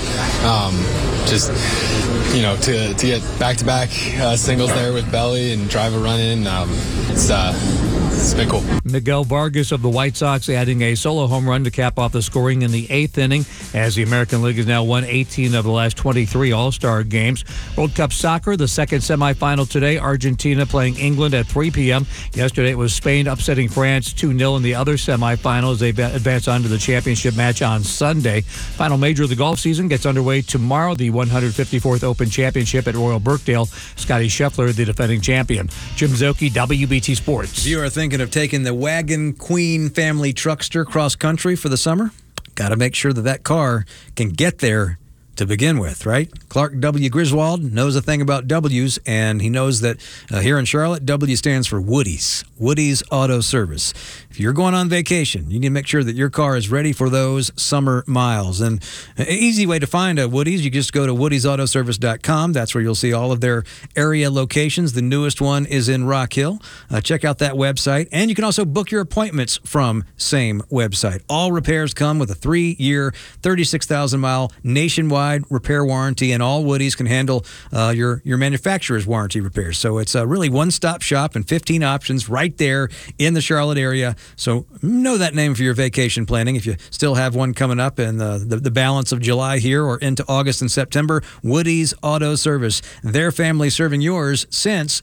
Just, to get back-to-back singles there with Belly and drive a run in, it's been cool. Miguel Vargas of the White Sox adding a solo home run to cap off the scoring in the 8th inning, as the American League has now won 18 of the last 23 All-Star games. World Cup Soccer, the second semifinal today. Argentina playing England at 3 p.m. Yesterday it was Spain upsetting France 2-0 in the other semifinal as they advance on to the championship match on Sunday. Final major of the golf season gets underway tomorrow, the 154th Open Championship at Royal Birkdale. Scotty Scheffler, the defending champion. Jim Zoki, WBT Sports. If you are thinking of taking the Wagon Queen family truckster cross country for the summer, got to make sure that car can get there to begin with, right? Clark W. Griswold knows a thing about W's, and he knows that here in Charlotte, W stands for Woody's. Woody's Auto Service. If you're going on vacation, you need to make sure that your car is ready for those summer miles. And an easy way to find a Woody's, you just go to woodysautoservice.com. That's where you'll see all of their area locations. The newest one is in Rock Hill. Check out that website. And you can also book your appointments from same website. All repairs come with a 3-year, 36,000-mile nationwide repair warranty, and all Woody's can handle your manufacturer's warranty repairs. So it's a really one-stop shop and 15 options right there in the Charlotte area. So know that name for your vacation planning. If you still have one coming up in the balance of July here or into August and September, Woody's Auto Service. Their family serving yours since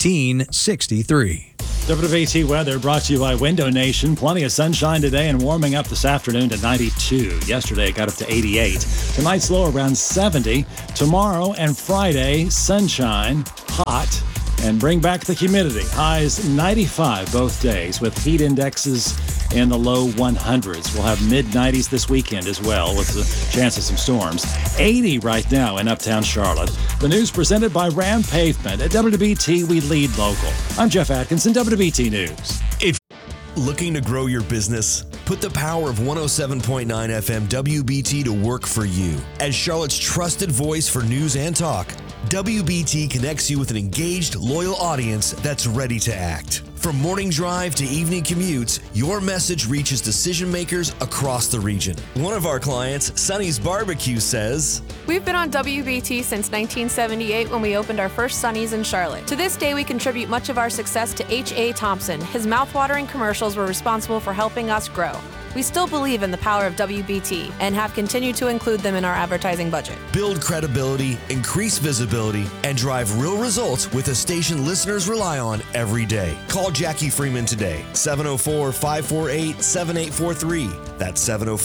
1963. WBT weather brought to you by Window Nation. Plenty of sunshine today and warming up this afternoon to 92. Yesterday it got up to 88. Tonight's low around 70. Tomorrow and Friday, sunshine, hot, and bring back the humidity. Highs 95 both days with heat indexes in the low 100s. We'll have mid-90s this weekend as well with the chance of some storms. 80 right now in uptown Charlotte. The news presented by Ram Pavement. At WBT, we lead local. I'm Jeff Atkinson, WBT News. If looking to grow your business, put the power of 107.9 FM WBT to work for you. As Charlotte's trusted voice for news and talk, WBT connects you with an engaged, loyal audience that's ready to act. From morning drive to evening commutes, your message reaches decision makers across the region. One of our clients, Sonny's Barbecue, says, "We've been on WBT since 1978 when we opened our first Sonny's in Charlotte. To this day, we contribute much of our success to H.A. Thompson. His mouthwatering commercials were responsible for helping us grow. We still believe in the power of WBT and have continued to include them in our advertising budget. Build credibility, increase visibility, and drive real results with a station listeners rely on every day. Call Jackie Freeman today, 704-548-7843. That's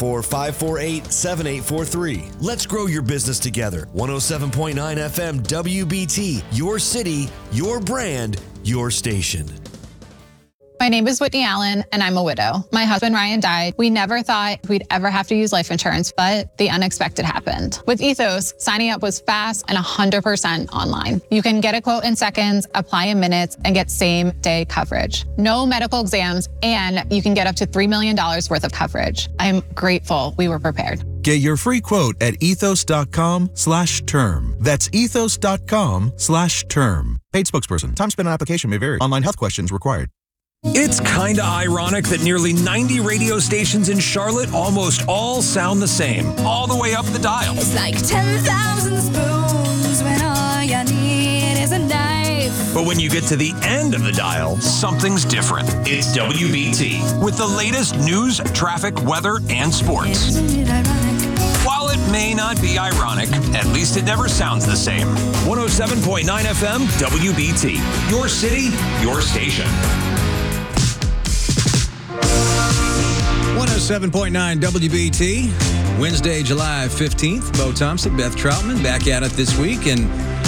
704-548-7843. Let's grow your business together. 107.9 FM WBT, your city, your brand, your station. My name is Whitney Allen, and I'm a widow. My husband, Ryan, died. We never thought we'd ever have to use life insurance, but the unexpected happened. With Ethos, signing up was fast and 100% online. You can get a quote in seconds, apply in minutes, and get same-day coverage. No medical exams, and you can get up to $3 million worth of coverage. I'm grateful we were prepared. Get your free quote at ethos.com/term. That's ethos.com/term. Paid spokesperson. Time spent on application may vary. Online health questions required. It's kinda ironic that nearly 90 radio stations in Charlotte almost all sound the same, all the way up the dial. It's like 10,000 spoons when all you need is a knife. But when you get to the end of the dial, something's different. It's WBT with the latest news, traffic, weather, and sports. Isn't it ironic? While it may not be ironic, at least it never sounds the same. 107.9 FM WBT. Your city, your station. 107.9 WBT, Wednesday, July 15th. Bo Thompson, Beth Troutman, back at it this week. And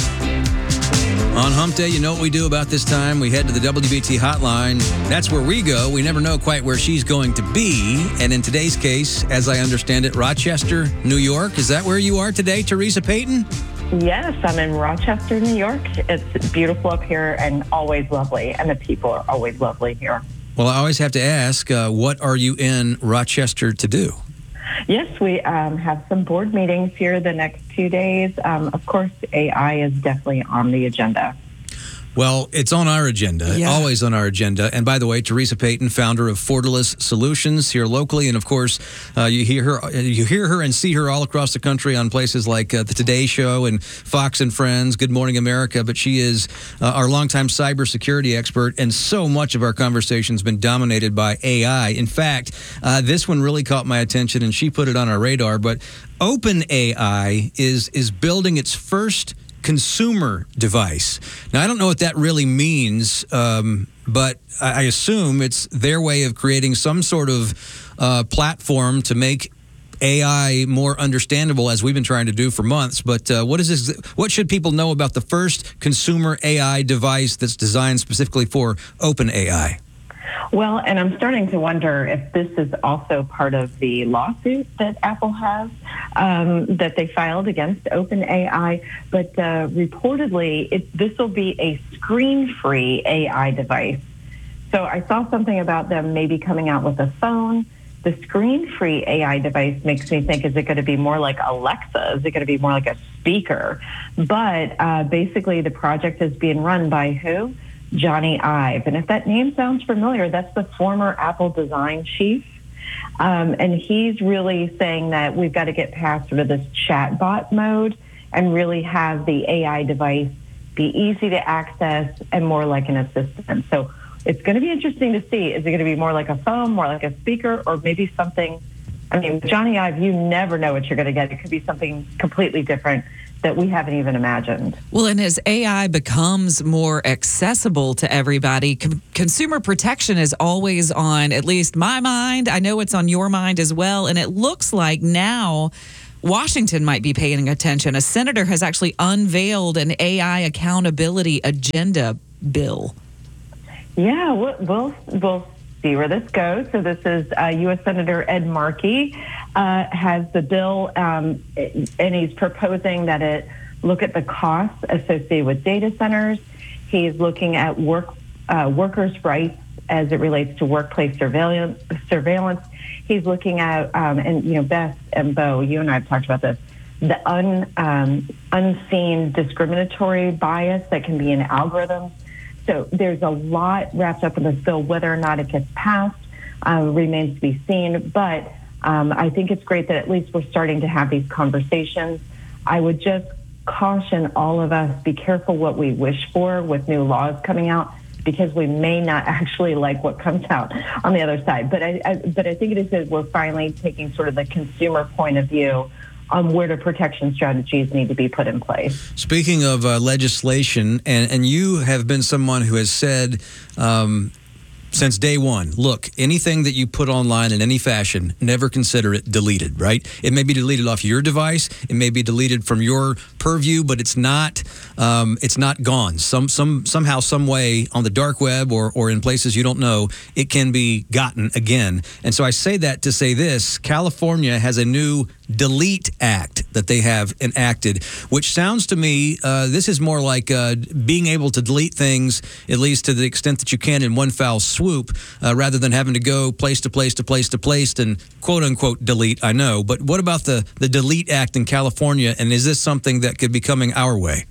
on Hump Day, you know what we do about this time. We head to the WBT hotline. That's where we go. We never know quite where she's going to be. And in today's case, as I understand it, Rochester, New York. Is that where you are today, Teresa Payton? Yes, I'm in Rochester, New York. It's beautiful up here and always lovely. And the people are always lovely here. Well, I always have to ask, what are you in Rochester to do? Yes, we have some board meetings here the next 2 days. Of course, AI is definitely on the agenda. Well, it's on our agenda, always on our agenda. And by the way, Teresa Payton, founder of Fortalice Solutions here locally. And of course, you hear her and see her all across the country on places like the Today Show and Fox and Friends, Good Morning America. But she is our longtime cybersecurity expert. And so much of our conversation has been dominated by AI. In fact, this one really caught my attention and she put it on our radar. But OpenAI is building its first consumer device. Now, I don't know what that really means, but I assume it's their way of creating some sort of platform to make AI more understandable, as we've been trying to do for months. But what is this? What should people know about the first consumer AI device that's designed specifically for OpenAI? Well, and I'm starting to wonder if this is also part of the lawsuit that Apple has that they filed against OpenAI. But reportedly, this will be a screen-free AI device. So I saw something about them maybe coming out with a phone. The screen-free AI device makes me think, is it going to be more like Alexa? Is it going to be more like a speaker? But basically, the project is being run by who? Johnny Ive. And if that name sounds familiar, that's the former Apple design chief. And he's really saying that we've got to get past sort of this chatbot mode and really have the AI device be easy to access and more like an assistant. So it's going to be interesting to see. Is it going to be more like a phone, more like a speaker, or maybe something? I mean, Johnny Ive, you never know what you're going to get. It could be something completely different that we haven't even imagined. Well, and as AI becomes more accessible to everybody, consumer protection is always on at least my mind. I know it's on your mind as well. And it looks like now Washington might be paying attention. A senator has actually unveiled an AI accountability agenda bill. Yeah, we'll see where this goes. So this is U.S. Senator Ed Markey has the bill, and he's proposing that it look at the costs associated with data centers. He's looking at workers' rights as it relates to workplace surveillance. He's looking at, and Beth and Bo, you and I have talked about this, the unseen discriminatory bias that can be in algorithms. So there's a lot wrapped up in this bill. Whether or not it gets passed remains to be seen. But I think it's great that at least we're starting to have these conversations. I would just caution all of us, be careful what we wish for with new laws coming out, because we may not actually like what comes out on the other side. But I think it is that we're finally taking sort of the consumer point of view on where the protection strategies need to be put in place. Speaking of legislation, and you have been someone who has said since day one, look, anything that you put online in any fashion, never consider it deleted, right? It may be deleted off your device, it may be deleted from your purview, but it's not gone. Somehow, some way on the dark web or in places you don't know, it can be gotten again. And so I say that to say this: California has a new Delete Act that they have enacted, which sounds to me, this is more like being able to delete things, at least to the extent that you can in one foul swoop, rather than having to go place to place to place to place and quote unquote delete. I know, but what about the Delete Act in California, and is this something that could be coming our way?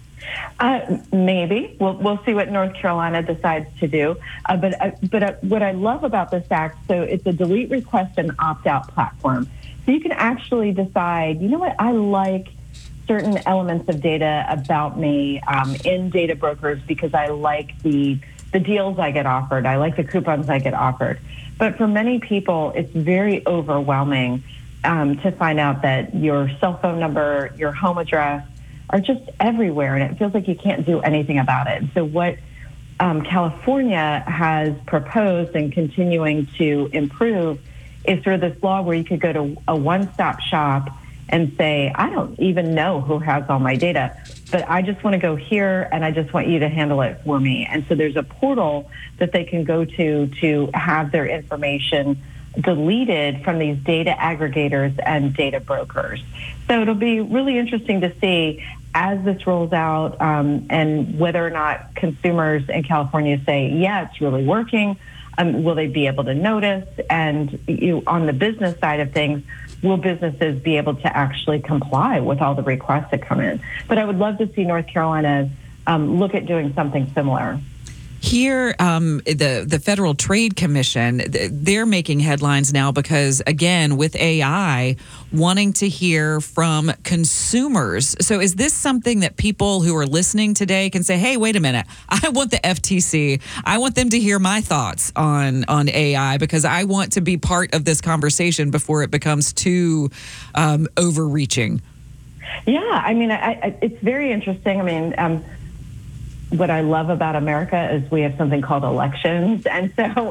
Maybe. We'll see what North Carolina decides to do. But what I love about this act, so it's a delete request and opt-out platform. So you can actually decide, you know what, I like certain elements of data about me in data brokers because I like the deals I get offered. I like the coupons I get offered. But for many people, it's very overwhelming to find out that your cell phone number, your home address are just everywhere, and it feels like you can't do anything about it. So what California has proposed and continuing to improve is sort of this law where you could go to a one-stop shop and say, I don't even know who has all my data, but I just want to go here and I just want you to handle it for me. And so there's a portal that they can go to have their information deleted from these data aggregators and data brokers. So it'll be really interesting to see as this rolls out and whether or not consumers in California say, yeah, it's really working. Will they be able to notice? And on the business side of things, will businesses be able to actually comply with all the requests that come in? But I would love to see North Carolina look at doing something similar. Here, the Federal Trade Commission, they're making headlines now because, again, with AI, wanting to hear from consumers. So is this something that people who are listening today can say, hey, wait a minute, I want the FTC, I want them to hear my thoughts on AI because I want to be part of this conversation before it becomes too overreaching? Yeah, I mean, it's very interesting. I mean, what I love about America is we have something called elections. And so,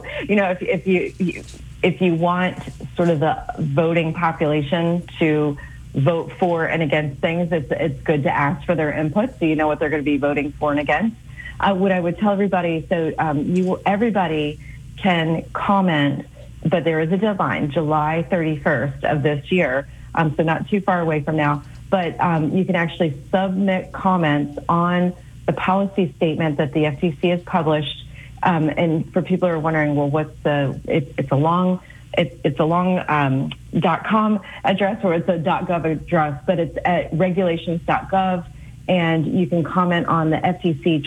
if you want sort of the voting population to vote for and against things, it's good to ask for their input so you know what they're going to be voting for and against. What I would tell everybody, so everybody can comment, but there is a deadline, July 31st of this year, so not too far away from now. But you can actually submit comments on the policy statement that the FTC has published. And for people who are wondering, well, what's it's a long .com address or it's a .gov address, but it's at regulations.gov, and you can comment on the FTC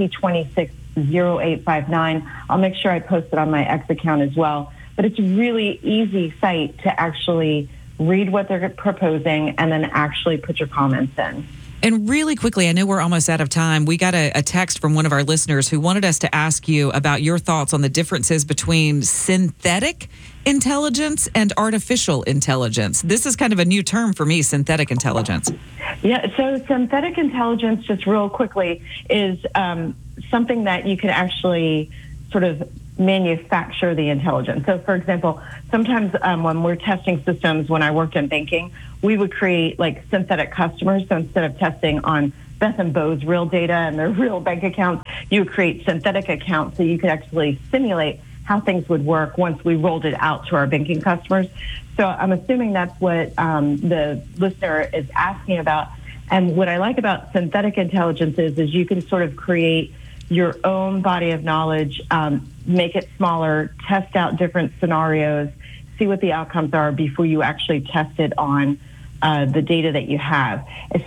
2026-0859. I'll make sure I post it on my X account as well. But it's a really easy site to actually read what they're proposing and then actually put your comments in. And really quickly, I know we're almost out of time. We got a text from one of our listeners who wanted us to ask you about your thoughts on the differences between synthetic intelligence and artificial intelligence. This is kind of a new term for me, synthetic intelligence. Yeah, so synthetic intelligence, just real quickly, is something that you can actually sort of manufacture the intelligence. So, for example, sometimes when we're testing systems, when I worked in banking, we would create like synthetic customers. So instead of testing on Beth and Bo's real data and their real bank accounts, you would create synthetic accounts so you could actually simulate how things would work once we rolled it out to our banking customers. So I'm assuming that's what the listener is asking about. And what I like about synthetic intelligence is you can sort of create your own body of knowledge, make it smaller, test out different scenarios, see what the outcomes are before you actually test it on the data that you have.